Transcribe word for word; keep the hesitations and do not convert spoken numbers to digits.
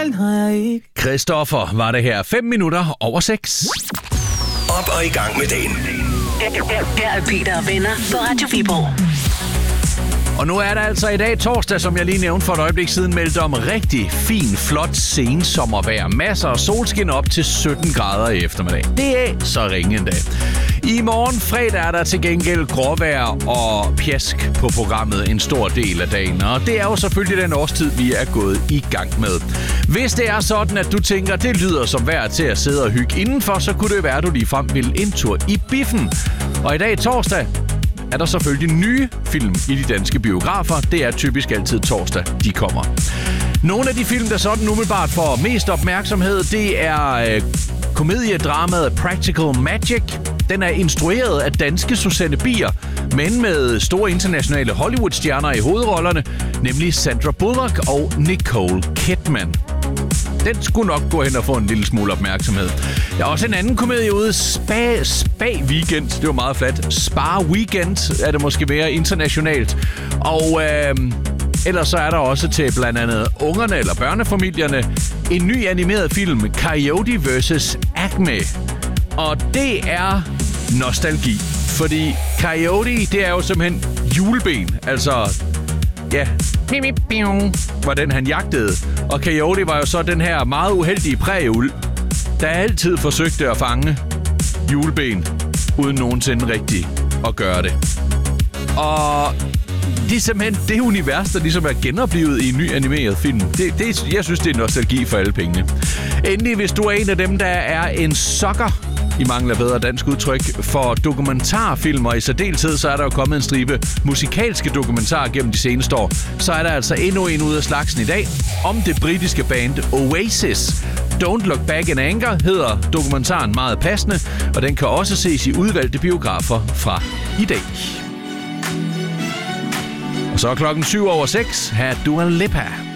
Christoffer var det her. Fem minutter over seks. Op og i gang med dagen. Her er Peter og venner på Radio Viborg. Og nu er der altså i dag torsdag, som jeg lige nævnte for et øjeblik siden, meldt om rigtig fin, flot sensommervejr. Masser af solskin op til sytten grader i eftermiddag. Det er så ringe en dag. I morgen fredag er der til gengæld gråvejr og pjask på programmet en stor del af dagen. Og det er jo selvfølgelig den årstid, vi er gået i gang med. Hvis det er sådan, at du tænker, det lyder som vejr til at sidde og hygge indenfor, så kunne det være, at du ligefrem vil en tur i biffen. Og i dag torsdag er der selvfølgelig nye film i de danske biografer. Det er typisk altid torsdag, de kommer. Nogle af de film, der sådan umiddelbart får mest opmærksomhed, det er øh, komediedramaet Practical Magic. Den er instrueret af danske Susanne Bier, men med store internationale Hollywood-stjerner i hovedrollerne, nemlig Sandra Bullock og Nicole Kidman. Den skulle nok gå hen og få en lille smule opmærksomhed. Der er også en anden komedie ude, Spa, Spa Weekend. Det var meget flat. Spa Weekend er det måske mere internationalt. Og øh, ellers så er der også til blandt andet ungerne eller børnefamilierne en ny animeret film, Coyote versus. Acme. Og det er nostalgi. Fordi Coyote, det er jo simpelthen juleben. Altså, ja, var den han jagtede. Og Coyote var jo så den her meget uheldige prægeulv, der altid forsøgte at fange juleben, uden nogensinde rigtigt at gøre det. Og det er simpelthen det univers, der ligesom er genoplevet i en ny animeret film. Det, det, jeg synes, det er nostalgi for alle pengene. Endelig, hvis du er en af dem, der er en sokker, i mangler bedre dansk udtryk, for dokumentarfilm, og i særdeleshed så er der jo kommet en stribe musikalske dokumentarer gennem de seneste år. Så er der altså endnu en ud af slagsen i dag om det britiske band Oasis. Don't Look Back in Anger hedder dokumentaren meget passende, og den kan også ses i udvalgte biografer fra i dag. Og så er klokken syv over seks. Her er Dua Lipa.